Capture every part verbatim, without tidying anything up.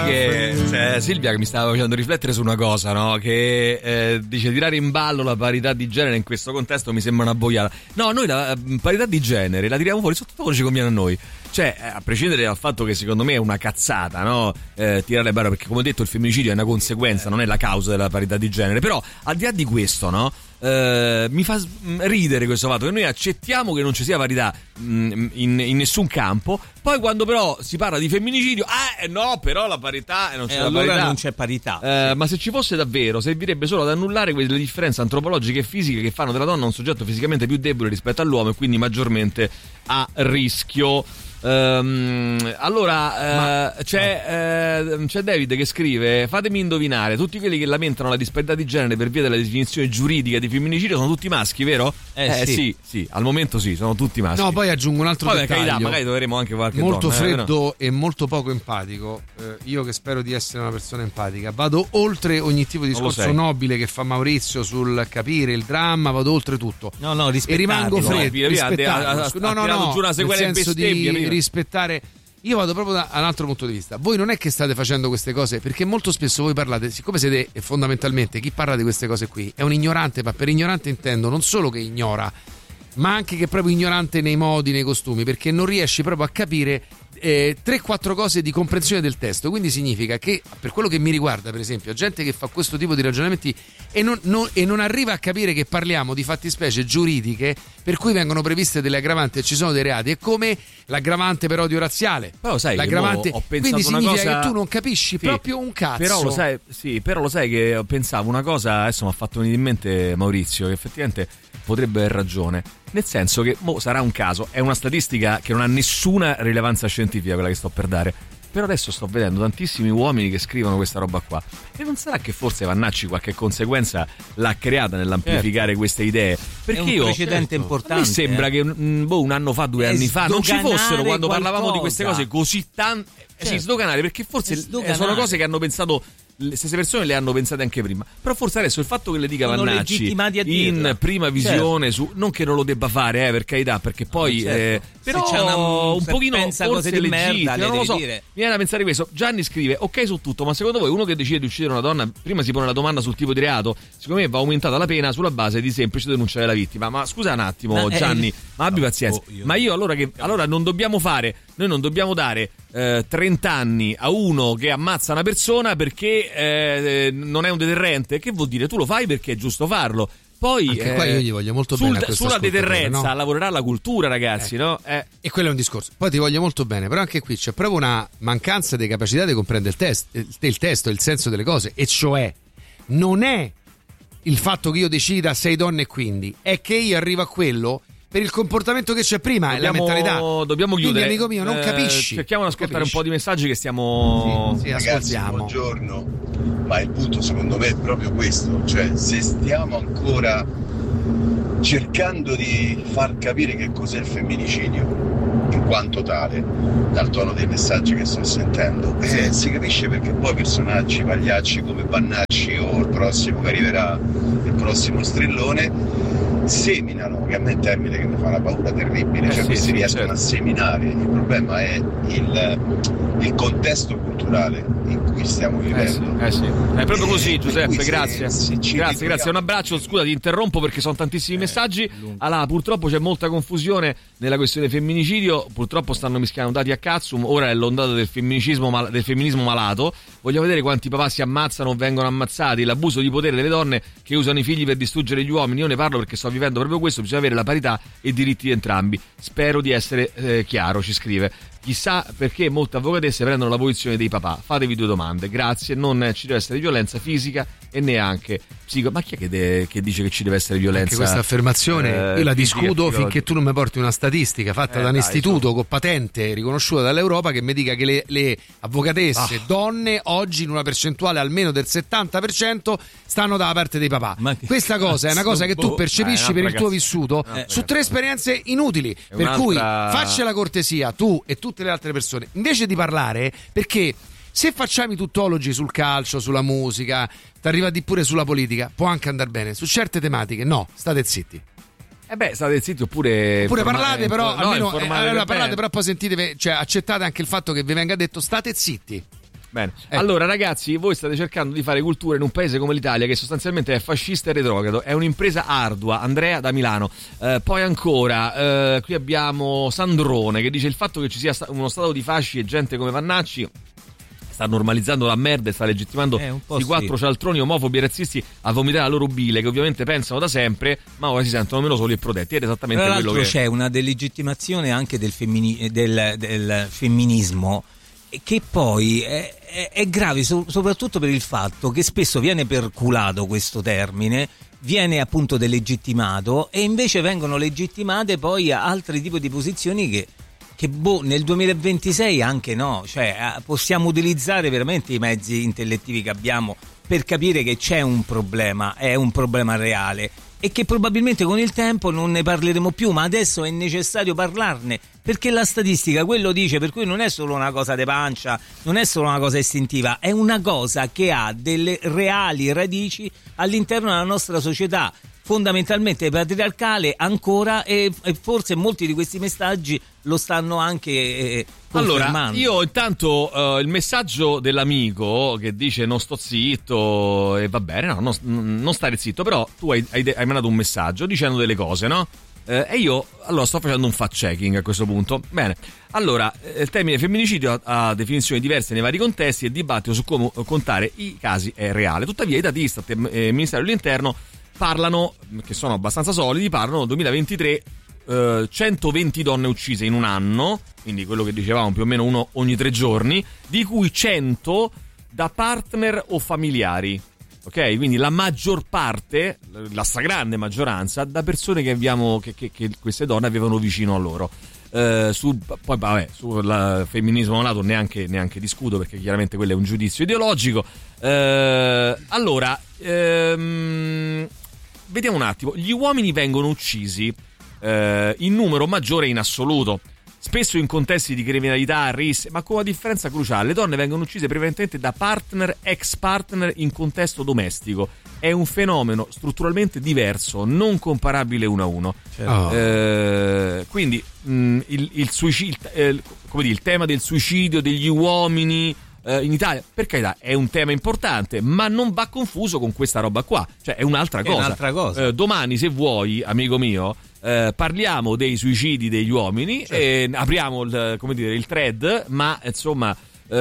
sai che c'è Silvia che mi stava facendo riflettere su una cosa, no? Che eh, dice tirare in ballo la parità di genere in questo contesto mi sembra una boiata. No, noi la parità di genere la tiriamo fuori sotto quello che ci conviene a noi. Cioè, a prescindere dal fatto che secondo me è una cazzata, no? Eh, tirare in ballo, perché come ho detto il femminicidio è una conseguenza, non è la causa della parità di genere. Però al di là di questo, no? Uh, mi fa ridere questo fatto che noi accettiamo che non ci sia parità mh, in, in nessun campo, poi quando però si parla di femminicidio, ah no, però la parità e non c'è e la allora parità. non c'è parità. Uh, sì. Ma se ci fosse davvero, servirebbe solo ad annullare quelle differenze antropologiche e fisiche che fanno della donna un soggetto fisicamente più debole rispetto all'uomo e quindi maggiormente a rischio. Um, allora uh, c'è, uh, c'è David che scrive: fatemi indovinare, tutti quelli che lamentano la disparità di genere per via della definizione giuridica di femminicidio sono tutti maschi, vero? Eh, eh sì. sì, sì, al momento sì, sono tutti maschi. No, poi aggiungo un altro poi, dettaglio. Carità, magari troveremo anche qualche molto donna, freddo eh, no? e molto poco empatico. eh, io che spero di essere una persona empatica vado oltre ogni tipo di discorso nobile che fa Maurizio sul capire il dramma, vado oltre tutto. No, no, e rimango freddo, via, via, rispettarlo. ha- ha- no no ha no giù una nel sequela in senso bestemmia, di prima. rispettare. Io vado proprio da un altro punto di vista. Voi non è che state facendo queste cose perché molto spesso voi parlate, siccome siete fondamentalmente chi parla di queste cose qui è un ignorante, ma per ignorante intendo non solo che ignora, ma anche che è proprio ignorante nei modi, nei costumi, perché non riesci proprio a capire eh, tre quattro cose di comprensione del testo. Quindi significa che, per quello che mi riguarda, per esempio, gente che fa questo tipo di ragionamenti e non, non, e non arriva a capire che parliamo di fattispecie giuridiche per cui vengono previste delle aggravanti e ci sono dei reati, è come l'aggravante per odio razziale. Però sai l'aggravante, che ho pensato quindi una significa cosa... che tu non capisci sì, proprio un cazzo. Però lo sai, sì, però lo sai che pensavo una cosa, adesso mi ha fatto venire in mente Maurizio, che effettivamente potrebbe aver ragione. Nel senso che, boh, sarà un caso, è una statistica che non ha nessuna rilevanza scientifica quella che sto per dare. Però adesso sto vedendo tantissimi uomini che scrivono questa roba qua. E non sarà che forse Vannacci qualche conseguenza l'ha creata nell'amplificare certo. queste idee? Perché è un io, precedente certo, importante. A me sembra eh. che boh, un anno fa, due è anni fa non ci fossero, quando qualcosa. parlavamo di queste cose così tante. Eh, sì, sdoganare, perché forse sono cose che hanno pensato. Le stesse persone le hanno pensate anche prima, però forse adesso il fatto che le dica sono Vannacci in prima visione, certo. su, non che non lo debba fare, eh, per carità, perché poi certo. eh, però c'è una, un pochino pensa forse cose di legittimo, merda, non lo so. dire. Mi viene da pensare questo. Gianni scrive: ok su tutto, ma secondo voi uno che decide di uccidere una donna prima si pone la domanda sul tipo di reato? Secondo me va aumentata la pena sulla base di semplice denuncia della vittima. Ma scusa un attimo, ma Gianni, eh, ma abbi pazienza. Oh, io... Ma io allora che allora non dobbiamo fare, noi non dobbiamo dare eh, trenta anni a uno che ammazza una persona perché eh, non è un deterrente. Che vuol dire? Tu lo fai perché è giusto farlo. Poi anche qua io gli voglio molto sul, bene a sulla deterrenza, no? Lavorerà la cultura, ragazzi, eh. no? Eh. E quello è un discorso. Poi ti voglio molto bene, però anche qui c'è proprio una mancanza di capacità di comprendere il, test, il, il testo, il senso delle cose, e cioè non è il fatto che io decida sei donne e quindi, è che io arrivo a quello per il comportamento che c'è prima, dobbiamo, è la mentalità. Dobbiamo chiudere. Quindi, amico mio, non eh, capisci. Cerchiamo di ascoltare capisci. un po' di messaggi che stiamo. Sì, sì, Ragazzi, ascoltiamo. Buongiorno. Ma il punto secondo me è proprio questo, cioè se stiamo ancora cercando di far capire che cos'è il femminicidio in quanto tale, dal tono dei messaggi che sto sentendo, sì. eh, si capisce perché poi personaggi pagliacci come Vannacci o il prossimo che arriverà, il prossimo strillone, seminano, che a me è un termine che mi fa una paura terribile, eh cioè sì, questi sì, riescono certo. a seminare. Il problema è il, il contesto culturale in cui stiamo vivendo. Eh sì, eh sì. È proprio così, Giuseppe, se, grazie. Se grazie, grazie. Un abbraccio, scusa, ti interrompo perché sono tantissimi messaggi. Allora, purtroppo c'è molta confusione nella questione femminicidio, purtroppo stanno mischiando dati a cazzum, ora è l'ondata del femminismo, mal- del femminismo malato. Vogliamo vedere quanti papà si ammazzano o vengono ammazzati, l'abuso di potere delle donne che usano i figli per distruggere gli uomini. Io ne parlo perché sto vivendo proprio questo, bisogna avere la parità e diritti di entrambi. Spero di essere eh, chiaro, ci scrive. Chissà perché molte avvocatesse prendono la posizione dei papà. Fatevi due domande. Grazie, non ci deve essere violenza fisica e neanche psico. Ma chi è che, de- che dice che ci deve essere violenza? Anche questa affermazione eh, io la discuto finché tu non mi porti una statistica fatta eh, da un dai, istituto so. con patente riconosciuta dall'Europa che mi dica che le, le avvocatesse ah. donne oggi in una percentuale almeno del settanta per cento stanno dalla parte dei papà. Ma questa cosa è una cosa che tu percepisci eh, per il tuo vissuto eh, su tre esperienze inutili, per cui faccia la cortesia tu e tutte le altre persone invece di parlare, perché se facciamo i tuttologi sul calcio, sulla musica, ti arriva di pure sulla politica, può anche andare bene, su certe tematiche no, state zitti. Eh beh, state zitti oppure oppure informa- parlate però no, almeno eh, allora bene. parlate però poi sentite, cioè accettate anche il fatto che vi venga detto state zitti. Bene. Ecco. Allora ragazzi, voi state cercando di fare cultura in un paese come l'Italia che sostanzialmente è fascista e retrogrado, è un'impresa ardua. Andrea da Milano. Eh, poi ancora, eh, qui abbiamo Sandrone che dice: il fatto che ci sia uno stato di fasci e gente come Vannacci sta normalizzando la merda e sta legittimando eh, i quattro sì. cialtroni omofobi e razzisti a vomitare la loro bile, che ovviamente pensano da sempre, ma ora si sentono meno soli e protetti. Ed è esattamente Tra quello l'altro che c'è una delegittimazione anche del, femmini- del, del femminismo, che poi è, è, è grave so- soprattutto per il fatto che spesso viene perculato questo termine, viene appunto delegittimato, e invece vengono legittimate poi altri tipi di posizioni che che boh, nel duemilaventisei anche no, cioè possiamo utilizzare veramente i mezzi intellettivi che abbiamo per capire che c'è un problema, è un problema reale, e che probabilmente con il tempo non ne parleremo più, ma adesso è necessario parlarne, perché la statistica quello dice, per cui non è solo una cosa de pancia, non è solo una cosa istintiva, è una cosa che ha delle reali radici all'interno della nostra società, fondamentalmente patriarcale ancora, e, e forse molti di questi messaggi lo stanno anche eh, confermando. Allora, io intanto uh, il messaggio dell'amico che dice non sto zitto e va bene, no, non, non stare zitto, però tu hai, hai, hai mandato un messaggio dicendo delle cose, no? Eh, e io allora sto facendo un fact checking a questo punto. Bene, allora il termine femminicidio ha, ha definizioni diverse nei vari contesti e il dibattito su come contare i casi è reale. Tuttavia i dati Istat e il Ministero dell'Interno parlano, che sono abbastanza solidi, parlano nel duemilaventitré eh, centoventi donne uccise in un anno, quindi quello che dicevamo più o meno uno ogni tre giorni, di cui cento da partner o familiari. Ok, quindi la maggior parte, la stragrande maggioranza, da persone che abbiamo, che, che, che queste donne avevano vicino a loro. Uh, su, poi vabbè, sul femminismo malato neanche, neanche discuto, perché chiaramente quello è un giudizio ideologico. Uh, allora, um, vediamo un attimo. Gli uomini vengono uccisi uh, in numero maggiore in assoluto, spesso in contesti di criminalità, risse, ma con una differenza cruciale: le donne vengono uccise prevalentemente da partner, ex partner in contesto domestico. È un fenomeno strutturalmente diverso, non comparabile uno a uno. Certo. Eh, quindi mh, il, il, suicidio, eh, come dire, il tema del suicidio degli uomini eh, in Italia, per carità, è un tema importante, ma non va confuso con questa roba qua. Cioè è un'altra è cosa. Un'altra cosa. Eh, domani, se vuoi, amico mio, eh, parliamo dei suicidi degli uomini, certo. e apriamo il, come dire, il thread, ma insomma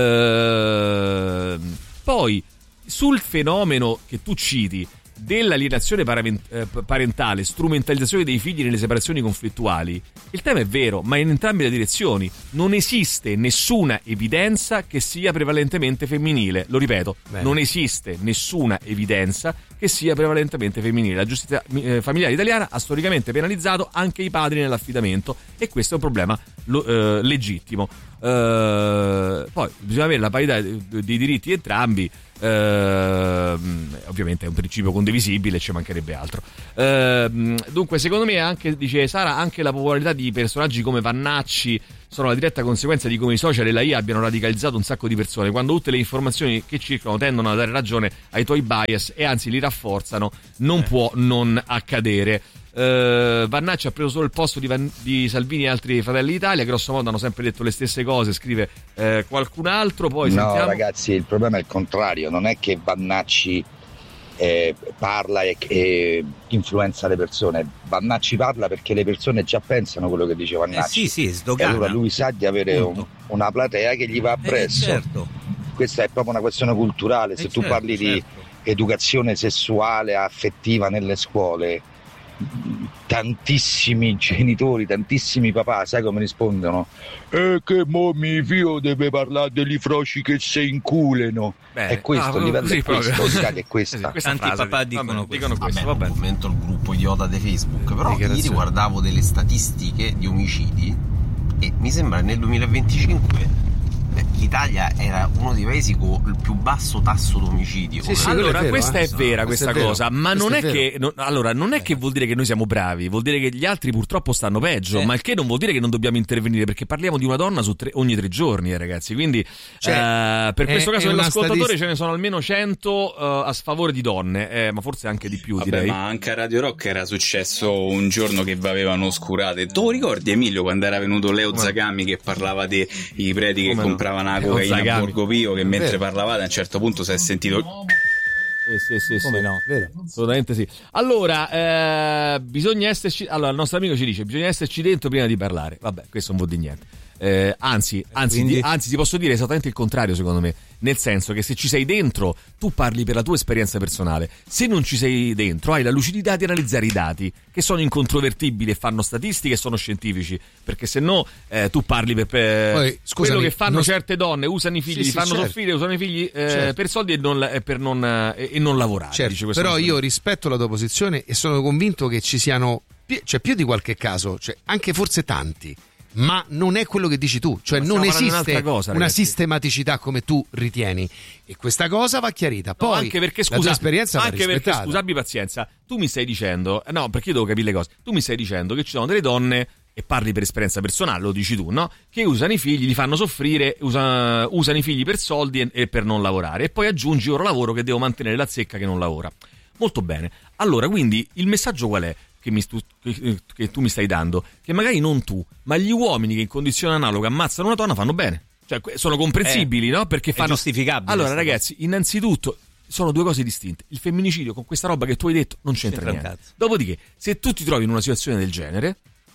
eh, poi sul fenomeno che tu citi dell'alienazione parentale, strumentalizzazione dei figli nelle separazioni conflittuali, il tema è vero, ma in entrambe le direzioni. Non esiste nessuna evidenza che sia prevalentemente femminile. Lo ripeto, Bene. non esiste nessuna evidenza che sia prevalentemente femminile. La giustizia familiare italiana ha storicamente penalizzato anche i padri nell'affidamento, e questo è un problema lo, eh, legittimo. Eh, poi bisogna avere la parità dei diritti di entrambi. Uh, ovviamente è un principio condivisibile, ci mancherebbe altro. Uh, dunque, secondo me, anche, dice Sara, anche la popolarità di personaggi come Vannacci sono la diretta conseguenza di come i social e la I A abbiano radicalizzato un sacco di persone, quando tutte le informazioni che circolano tendono a dare ragione ai tuoi bias e anzi li rafforzano. Non eh. può non accadere. Uh, Vannacci ha preso solo il posto di, Van- di Salvini e altri Fratelli d'Italia, grosso modo hanno sempre detto le stesse cose, scrive uh, qualcun altro. Poi no sentiamo... ragazzi, il problema è il contrario, non è che Vannacci eh, parla e, e influenza le persone. Vannacci parla perché le persone già pensano quello che dice Vannacci, eh sì, sì, e allora lui sa di avere un, una platea che gli va appresso. Eh, certo. Questa è proprio una questione culturale. Se eh, tu certo, parli certo. di educazione sessuale affettiva nelle scuole, tantissimi genitori, tantissimi papà, sai come rispondono? Eh, che mo mio figlio deve parlare degli froci che si inculeno. Beh, è questo, il livello è questo, l'Italia è questa. Tanti papà dicono, vabbè, dicono questo. Vabbè, non commento il gruppo idiota di Facebook, però ieri guardavo delle statistiche di omicidi e mi sembra nel duemilaventicinque l'Italia era uno dei paesi con il più basso tasso d'omicidio. Sì, sì, allora è vero, questa eh? è vera, questa, questa è cosa, ma non è, è che no, allora non è che vuol dire che noi siamo bravi, vuol dire che gli altri purtroppo stanno peggio, eh. ma il che non vuol dire che non dobbiamo intervenire, perché parliamo di una donna su tre, ogni tre giorni, eh, ragazzi. Quindi cioè, eh, per questo è, caso dell'ascoltatore statist- ce ne sono almeno cento uh, a sfavore di donne, eh, ma forse anche di più. Vabbè, direi. Ma anche a Radio Rock era successo un giorno che avevano oscurate. Tu ricordi, Emilio, quando era venuto Leo Zagami che parlava dei preti che Come comprano comprava una cocaina a Borgo Pio, che mentre parlavate a un certo punto si è sentito... Sì, sì, sì, come sì. no? Vero. Assolutamente sì. Allora, eh, bisogna esserci. Allora, il nostro amico ci dice: bisogna esserci dentro prima di parlare. Vabbè, questo non vuol dire niente. Eh, anzi, anzi, Quindi... ti, anzi, ti posso dire esattamente il contrario, secondo me. Nel senso che se ci sei dentro, tu parli per la tua esperienza personale. Se non ci sei dentro, hai la lucidità di analizzare i dati, che sono incontrovertibili e fanno statistiche e sono scientifici. Perché se no, eh, tu parli per, per Poi, scusami, quello che fanno non... certe donne, usano i figli, sì, li sì, fanno certo. soffrire, usano i figli eh, certo. per soldi e non, e per non, eh, e non lavorare. Certo, dice questo però nostro io rispetto la tua posizione e sono convinto che ci siano, cioè più di qualche caso, cioè anche forse tanti, ma non è quello che dici tu, cioè Ma non stiamo parlando di esiste un'altra cosa, una ragazzi. sistematicità come tu ritieni, e questa cosa va chiarita. Poi no, anche perché scusa, la tua esperienza va anche perché rispettata. scusa, abbi pazienza, tu mi stai dicendo, no, perché io devo capire le cose. Tu mi stai dicendo che ci sono delle donne, e parli per esperienza personale, lo dici tu, no? Che usano i figli, li fanno soffrire, usa, usano i figli per soldi e, e per non lavorare, e poi aggiungi ora lavoro che devo mantenere la zecca che non lavora. Molto bene. Allora, quindi il messaggio qual è? Che, mi stu- che, che tu mi stai dando, che magari non tu, ma gli uomini che in condizione analoga ammazzano una donna fanno bene, cioè sono comprensibili, eh, no? Perché fanno... È giustificabile. Allora ragazzi, innanzitutto sono due cose distinte. Il femminicidio con questa roba che tu hai detto non c'entra, c'entra niente. cazzo. Dopodiché, se tu ti trovi in una situazione del genere,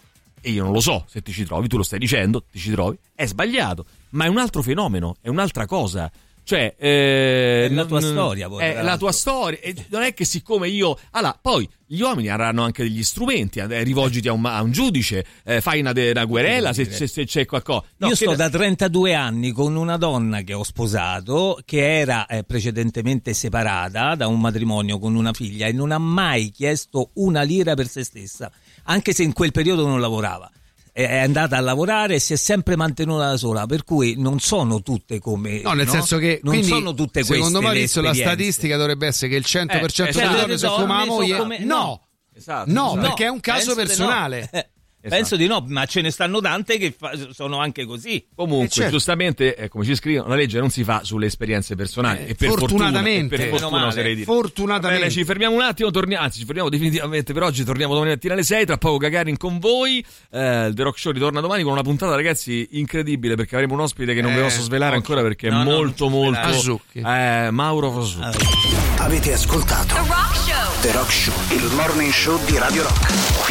e io non lo so se ti ci trovi, tu lo stai dicendo, ti ci trovi, è sbagliato, ma è un altro fenomeno, è un'altra cosa. Cioè, eh, è la tua non, storia, poi, è la tua storia. E non è che siccome io. Allora, poi gli uomini avranno anche degli strumenti. Eh, rivolgiti a un, a un giudice, eh, fai una, de, una querela se, se, se c'è qualcosa. No, io sto che... da trentadue anni con una donna che ho sposato, che era eh, precedentemente separata da un matrimonio con una figlia e non ha mai chiesto una lira per se stessa, anche se in quel periodo non lavorava. È andata a lavorare e si è sempre mantenuta da sola, per cui non sono tutte come no, nel no? senso che non quindi, sono tutte queste secondo Maurizio la esperienze. statistica dovrebbe essere che il cento per cento Eh, delle esatto. donne sono come la moglie. come- No, no. Esatto, no, esatto. perché è un caso penso di personale. no. Eh, Penso di no, ma ce ne stanno tante che fa- sono anche così. Comunque, Eh, certo. giustamente, eh, come ci scrivono, la legge non si fa sulle esperienze personali. Eh, e per fortunatamente. fortuna, e per fortuna Meno oserei male. dire. Fortunatamente. Bene, ci fermiamo un attimo, torniamo, anzi ci fermiamo definitivamente per oggi, torniamo domani mattina alle sei, tra poco Gagarin con voi, eh, il The Rock Show ritorna domani con una puntata, ragazzi, incredibile, perché avremo un ospite che non Eh, vi posso svelare occhio. ancora perché No, è no, molto non ci molto svelare. Fasucchi. eh, Mauro Fasucchi. Avete ascoltato The Rock Show. The Rock Show, il morning show di Radio Rock.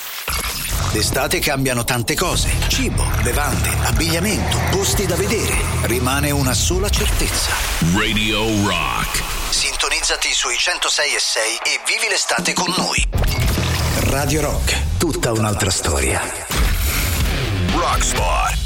D'estate cambiano tante cose: cibo, bevande, abbigliamento, posti da vedere. Rimane una sola certezza: Radio Rock. sintonizzati sui centosei e sei e vivi l'estate con noi. Radio Rock, tutta un'altra storia. Rockspot.